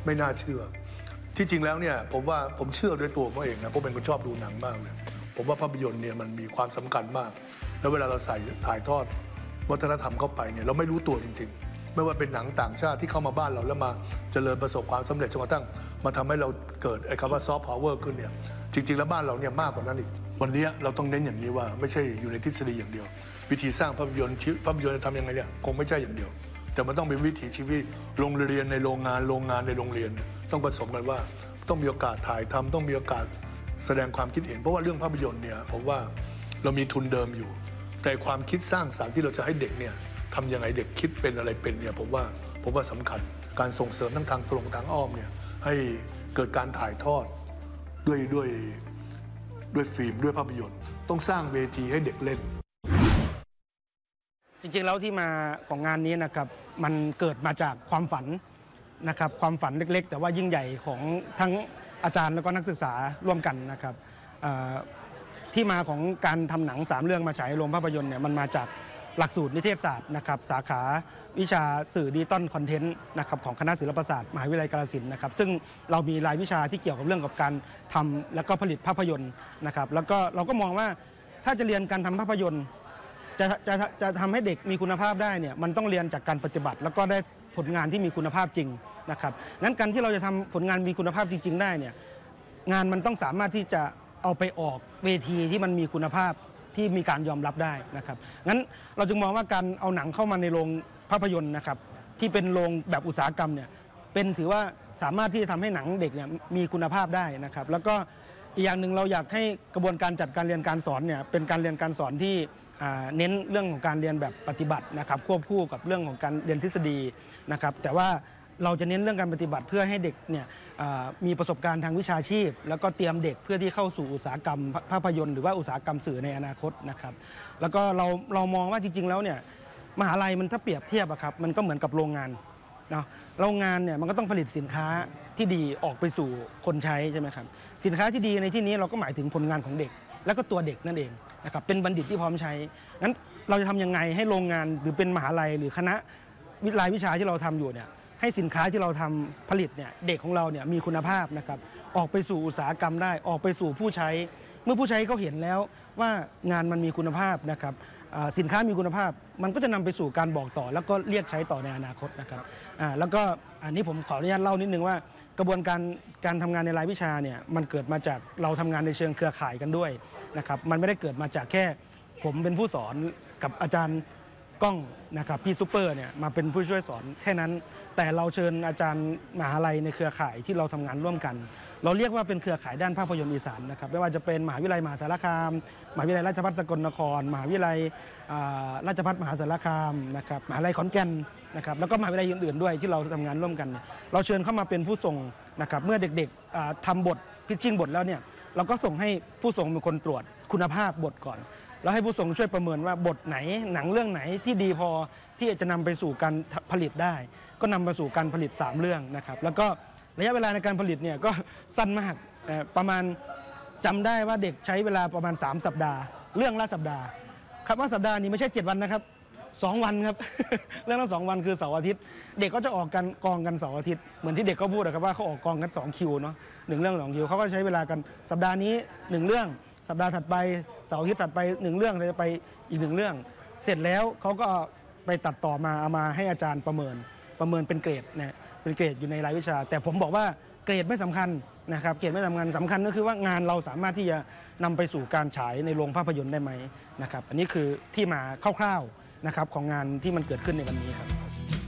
ไม่น่าเชื่อที่จริงแล้วเนี่ยผมว่าผมเชื่อด้วยตัวผมเองนะผมเป็นคนชอบดูหนังมากเลยผมว่าภาพยนตร์เนี่ยมันมีความสำคัญมากแล้วเวลาเราใส่ถ่ายทอดวัฒนธรรมเข้าไปเนี่ยเราไม่รู้ตัวจริงๆไม่ว่าเป็นหนังต่างชาติที่เข้ามาบ้านเราแล้วมาเจริญประสบความสำเร็จจนกระทั่งมาทำให้เราเกิดไอ้คำว่าซอฟต์พาวเวอร์ขึ้นเนี่ยจริงๆแล้วบ้านเราเนี่ยมากกว่านั้นอีกวันนี้เราต้องเน้นอย่างนี้ว่าไม่ใช่อยู่ในทฤษฎีอย่างเดียววิธีสร้างภาพยนตร์จะทำยังไงเนี่ยคงไม่ใช่อย่างเดียวแต่มันต้องเป็นวิถีชีวิตโรงเรียนในโรงงานในโรงเรียนต้องผสมกันว่าต้องมีโอกาสถ่ายทำต้องมีโอกาสแสดงความคิดเห็นเพราะว่าเรื่องภาพยนตร์เนี่ยผมว่าเรามีทุนเดิมอยู่แต่ความคิดสร้างสรรค์ที่เราจะให้เด็กเนี่ยทำยังไงเด็กคิดเป็นอะไรเป็นเนี่ยผมว่าสำคัญการส่งเสริมทั้งทางตรงทางอ้อมเนี่ยให้เกิดการถ่ายทอดด้วยฟิล์มด้วยภาพยนตร์ต้องสร้างเวทีให้เด็กเล่นจริงๆแล้วที่มาของงานนี้นะครับมันเกิดมาจากความฝันนะครับความฝันเล็กๆแต่ว่ายิ่งใหญ่ของทั้งอาจารย์แล้วก็นักศึกษาร่วมกันนะครับที่มาของการทำหนัง3เรื่องมาฉายในโรงภาพยนตร์เนี่ยมันมาจากหลักสูตรนิเทศศาสตร์นะครับสาขาวิชาสื่อดิจิตอลคอนเทนต์นะครับของคณะศิลปศาสตร์มหาวิทยาลัยกาฬสินธุ์นะครับซึ่งเรามีรายวิชาที่เกี่ยวกับเรื่องกับการทำและก็ผลิตภาพยนตร์นะครับแล้วก็เราก็มองว่าถ้าจะเรียนการทำภาพยนตร์จะทำให้เด็กมีคุณภาพได้เนี่ยมันต้องเรียนจากการปฏิบัติแล้วก็ได้ผลงานที่มีคุณภาพจริงนะครับงั้นการที่เราจะทำผลงานมีคุณภาพจริงๆได้เนี่ยงานมันต้องสามารถที่จะเอาไปออกเวทีที่มันมีคุณภาพที่มีการยอมรับได้นะครับงั้นเราจึงมองว่าการเอาหนังเข้ามาในโรงภาพยนตร์นะครับที่เป็นโรงแบบอุตสาหกรรมเนี่ยเป็นถือว่าสามารถที่จะทำให้หนังเด็กเนี่ยมีคุณภาพได้นะครับแล้วก็อีกอย่างหนึ่งเราอยากให้กระบวนการจัดการเรียนการสอนเนี่ยเป็นการเรียนการสอนที่เน้นเรื่องของการเรียนแบบปฏิบัตินะครับควบคู่กับเรื่องของการเรียนทฤษฎีนะครับแต่ว่าเราจะเน้นเรื่องการปฏิบัติเพื่อให้เด็กเนี่ยมีประสบการณ์ทางวิชาชีพแล้วก็เตรียมเด็กเพื่อที่เข้าสู่อุตสาหกรรมภาพยนตร์หรือว่าอุตสาหกรรมสื่อในอนาคตนะครับแล้วก็เรามองว่าจริงๆแล้วเนี่ยมหาลัยมันถ้าเปรียบเทียบครับมันก็เหมือนกับโรงงานเนาะโรงงานเนี่ยมันก็ต้องผลิตสินค้าที่ดีออกไปสู่คนใช้ใช่ไหมครับสินค้าที่ดีในที่นี้เราก็หมายถึงผลงานของเด็กแล้วก็ตัวเด็กนั่นเองนะครับเป็นบัณฑิตที่พร้อมใช้งั้นเราจะทำยังไงให้โรงงานหรือเป็นมหาลัยหรือคณะวิชาที่เราทำอยู่เนี่ยให้สินค้าที่เราทำผลิตเนี่ยเด็กของเราเนี่ยมีคุณภาพนะครับออกไปสู่อุตสาหกรรมได้ออกไปสู่ผู้ใช้เมื่อผู้ใช้เขาเห็นแล้วว่างานมันมีคุณภาพนะครับสินค้ามีคุณภาพมันก็จะนำไปสู่การบอกต่อแล้วก็เรียกใช้ต่อในอนาคตนะครับแล้วก็อันนี้ผมขออนุญาตเล่านิดนึงว่ากระบวนการทำงานในรายวิชาเนี่ยมันเกิดมาจากเราทำงานในเชิงเครือข่ายกันด้วยนะครับมันไม่ได้เกิดมาจากแค่ผมเป็นผู้สอนกับอาจารย์ก้องนะครับพี่ซุปเปอร์เนี่ยมาเป็นผู้ช่วยสอนแค่นั้นแต่เราเชิญอาจารย์มหาลัยในเครือข่ายที่เราทำงานร่วมกันเราเรียกว่าเป็นเครือข่ายด้านภาพยนตร์อีสานนะครับไม่ว่าจะเป็นมหาวิทยาลัยมหาสารคามมหาวิทยาลัยราชภัฏสกลนครมหาวิทยาลัยราชภัฏมหาสารคามนะครับมหาวิทยาลัยขอนแก่นนะครับแล้วก็มหาวิทยาลัยอื่นๆด้วยที่เราทำงานร่วมกันเราเชิญเข้ามาเป็นผู้ส่งนะครับเมื่อเด็กๆทำบทพิชชิ่งบทแล้วเนี่ยเราก็ส่งให้ผู้ส่งเป็นคนตรวจคุณภาพบทก่อนแล้วให้ผู้ส่งช่วยประเมินว่าบทไหนหนังเรื่องไหนที่ดีพอที่จะนำไปสู่การผลิตได้ก็นำมาสู่การผลิต3เรื่องนะครับแล้วก็ระยะเวลาในการผลิตเนี่ยก็สั้นมากประมาณจำได้ว่าเด็กใช้เวลาประมาณ3สัปดาห์เรื่องละสัปดาห์คำว่าสัปดาห์นี้ไม่ใช่7วันนะครับ2วันครับ เรื่องละ2วันคือเสาร์อาทิตย์เด็กก็จะออกกันกองกันเสาร์อาทิตย์เหมือนที่เด็กเขาพูดนะครับว่าเขาออกกองกัน2คิวเนาะ1เรื่อง2คิวเขาก็ใช้เวลากันสัปดาห์นี้1เรื่องสัปดาห์ถัดไปเสาร์อาทิตย์ถัดไป1เรื่องจะไปอีก1เรื่องเสร็จแล้วเขาก็ไปตัดต่อมาเอามาให้อาจารย์ประเมินเป็นเกรดนะเป็นเกรดอยู่ในรายวิชาแต่ผมบอกว่าเกรดไม่สำคัญนะครับเกรดไม่สำคัญก็คือว่างานเราสามารถที่จะนำไปสู่การฉายในโรงภาพยนตร์ได้ไหมนะครับอันนี้คือที่มาคร่าวๆนะครับของงานที่มันเกิดขึ้นในวันนี้ครับ